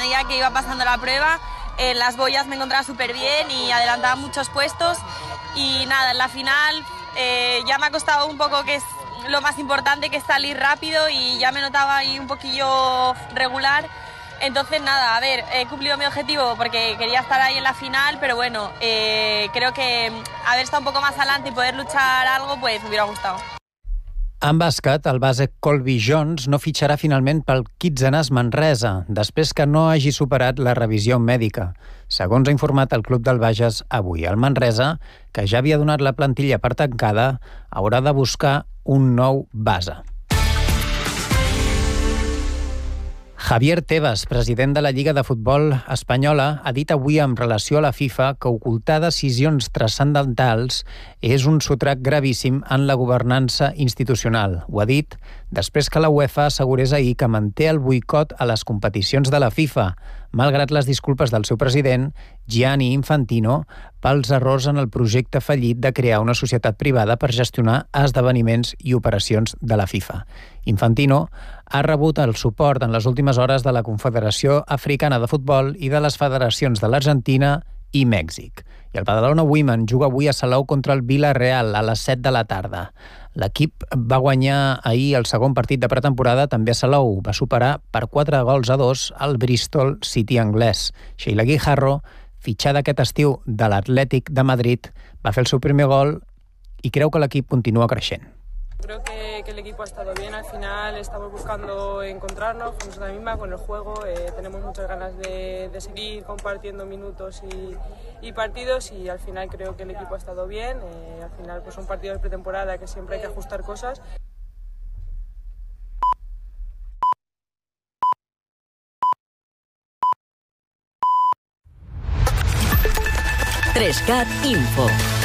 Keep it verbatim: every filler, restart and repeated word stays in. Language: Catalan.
medida que iba pasando la prueba, en las boyas me encontraba súper bien y adelantaba muchos puestos. Y nada, en la final eh, ya me ha costado un poco, que es lo más importante, que es salir rápido, y ya me notaba ahí un poquillo regular. Entonces nada, a ver, he cumplido mi objetivo porque quería estar ahí en la final, pero bueno, eh, creo que haber estado un poco más adelante y poder luchar algo, pues me hubiera gustado. En bàsquet, el base Colby Jones no fitxarà finalment pel Kitsanes Manresa, després que no hagi superat la revisió mèdica. Segons ha informat el club del Bages avui, el Manresa, que ja havia donat la plantilla per tancada, haurà de buscar un nou base. Javier Tebas, president de la Lliga de Futbol Espanyola, ha dit avui en relació a la FIFA que ocultar decisions transcendentals és un sotrac gravíssim en la governança institucional. Ho ha dit després que la UEFA assegurés ahir que manté el boicot a les competicions de la FIFA, malgrat les disculpes del seu president, Gianni Infantino, pels errors en el projecte fallit de crear una societat privada per gestionar esdeveniments i operacions de la FIFA. Infantino ha rebut el suport en les últimes hores de la Confederació Africana de Futbol i de les federacions de l'Argentina i Mèxic. I el Badalona Women juga avui a Salou contra el Villarreal a les set de la tarda. L'equip va guanyar ahir el segon partit de pretemporada també a Salou. Va superar per quatre gols a dos al Bristol City anglès. Sheila Guijarro, fitxada aquest estiu de l'Atlètic de Madrid, va fer el seu primer gol i creu que l'equip continua creixent. Creo que, que el equipo ha estado bien, al final estamos buscando encontrarnos con nosotros mismas, con el juego, eh, tenemos muchas ganas de, de seguir compartiendo minutos y, y partidos, y al final creo que el equipo ha estado bien, eh, al final pues son partidos de pretemporada que siempre hay que ajustar cosas. tres cat Info.